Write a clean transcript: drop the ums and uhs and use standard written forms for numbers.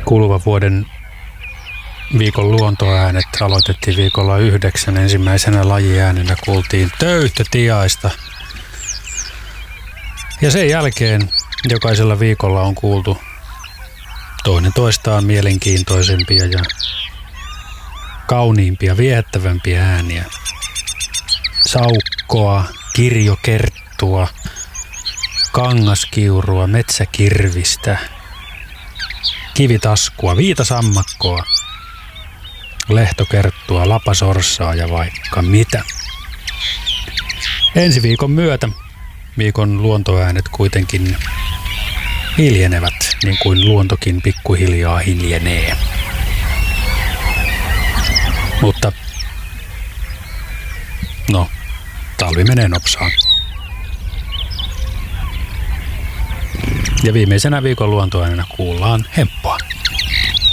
Kuluvan vuoden viikon luontoäänet aloitettiin viikolla 9. Ensimmäisenä lajiäänenä kuultiin töyhtötiaista. Ja sen jälkeen jokaisella viikolla on kuultu toinen toistaan mielenkiintoisempia ja kauniimpia, viehättävämpiä ääniä. Saukkoa, kirjokerttua, kangaskiurua, metsäkirvistä, kivitaskua, viitasammakkoa, lehtokerttua, lapasorsaa ja vaikka mitä. Ensi viikon myötä viikon luontoäänet kuitenkin hiljenevät, niin kuin luontokin pikkuhiljaa hiljenee. Mutta no, talvi menee nopsaan. Ja viimeisenä viikon luontoäänenä kuullaan hemppoa.